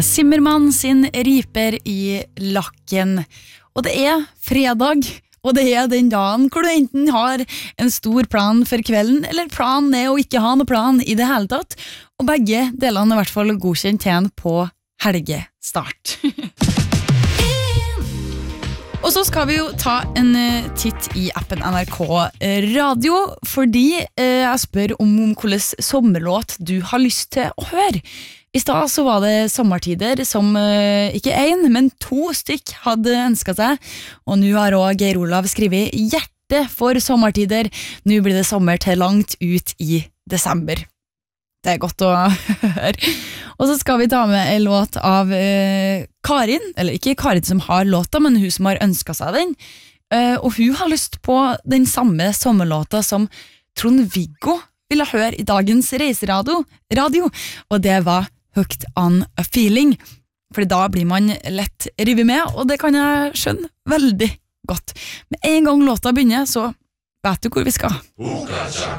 Zimmermann sin riper i lakken. Og det er fredag, og det er den dagen hvor du enten har en stor plan for kvelden, eller planen er å ikke ha noe plan i det hele tatt, og begge delene er i hvert fall godkjent til en på helgestart. Og så skal vi jo ta en titt i appen NRK Radio, fordi jeg spør om hvordan sommerlåt du har lyst til å høre. I stad så var det sommertider som ikke en, men 2 stykk hadde ønsket seg, og nå har også Geir Olav skrevet hjerte for sommertider. Nå blir det sommer til langt ut i desember. Det er godt å høre. Og så skal vi ta med en låt av Karin, eller ikke Karin som har låta, men hun som har ønsket seg den. Og hun har lyst på den samme sommerlåta som Trond-Viggo ville høre i dagens reiseradio, og det var Hooked on a Feeling, for da blir man lett rivet med, og det kan jeg skjønne veldig godt. Men en gang låta begynner, så vet du hvor vi skal.